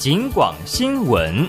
警广新闻。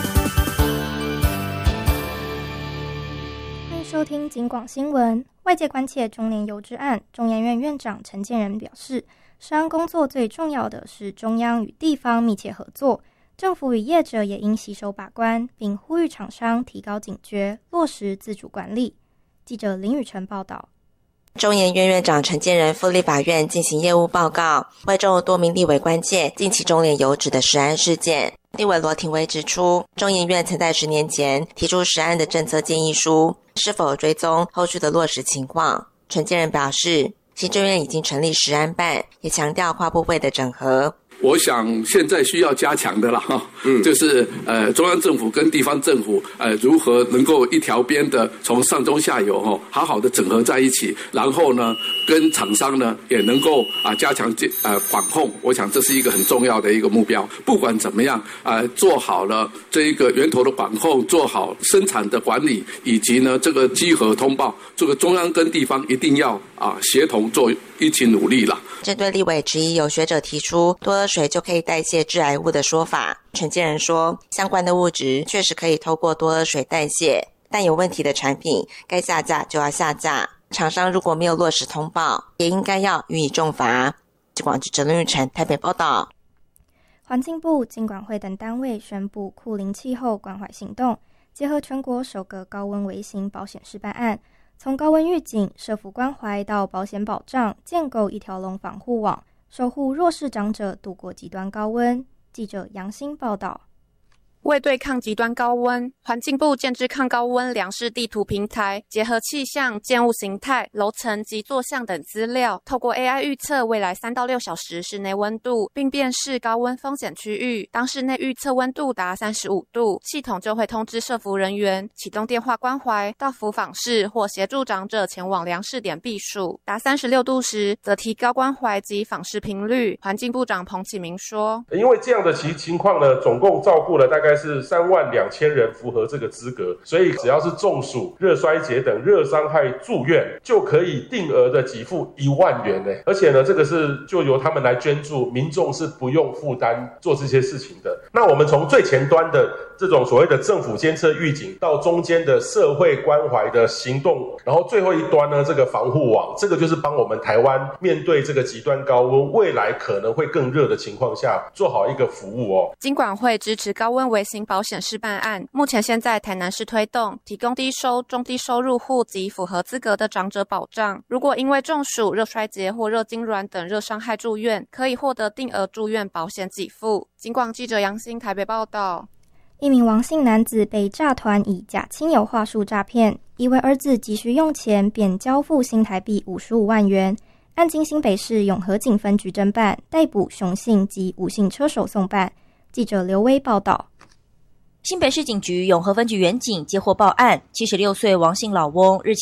欢迎收听警广新闻。外界关切中年游资案，中研院院长陈建仁表示，食安工作最重要的是中央与地方密切合作，政府与业者也应携手把关，并呼吁厂商提高警觉，落实自主管理。记者林宇晨报道。 中研院院长陈建仁赴立法院进行业务报告，会中多名立委关切近期中联游指的食安事件。立委罗廷薇指出，中研院曾在10年前提出食安的政策建议书，是否追踪后续的落实情况。陈建仁表示，行政院已经成立食安办，也强调跨部会的整合。 我想现在需要加强的啦，就是中央政府跟地方政府如何能够一条边的从上中下游好好的整合在一起，然后呢跟厂商呢也能够加强管控。我想这是一个很重要的一个目标。不管怎么样做好了这一个源头的管控，做好生产的管理，以及呢这个稽核通报，这个中央跟地方一定要协同做一起努力啦。 针对立委质疑有学者提出多喝水就可以代谢致癌物的说法，陈建仁说，相关的物质确实可以透过多喝水代谢，但有问题的产品该下架就要下架，厂商如果没有落实通报，也应该要予以重罚。警广记者林玉成台北报道。 环境部、金管会等单位宣布酷龄气候关怀行动，结合全国首个高温微型保险示范案，从高温预警、社福关怀到保险保障，建构一条龙防护网，守护弱势长者度过极端高温。记者杨欣报道。 为对抗极端高温，环境部建置抗高温粮食地图平台，结合气象、建物形态、楼层及坐向等资料，透过 AI 预测未来3到6小时室内温度，并辨识高温风险区域。当室内预测温度达35度，系统就会通知社福人员启动电话关怀，到府访视或协助长者前往粮食点避暑。达36度时，则提高关怀及访视频率。环境部长彭启明说， 因为这样的情况呢，总共照顾了大概是32000人符合这个资格，所以只要是中暑、热衰竭等热伤害住院，就可以定额的给付1万元呢。而且呢，这个是就由他们来捐助，民众是不用负担做这些事情的。那我们从最前端的这种所谓的政府监测预警，到中间的社会关怀的行动，然后最后一端呢，这个防护网，这个就是帮我们台湾面对这个极端高温，未来可能会更热的情况下，做好一个服务哦。 金管会支持高温微型保险示范案，目前现在台南市推动，提供低收、中低收入户及符合资格的长者保障。如果因为中暑、热衰竭或热痉挛等热伤害住院，可以获得定额住院保险给付。警广记者杨欣台北报道。 一名王姓男子被诈团以假亲友话术诈骗，以为儿子急需用钱，便交付新台币55万元。案经新北市永和警分局侦办，逮捕熊姓及吴姓车手送办。记者刘威报道。 新北市警局永和分局员警接获报案，76岁王姓老翁日前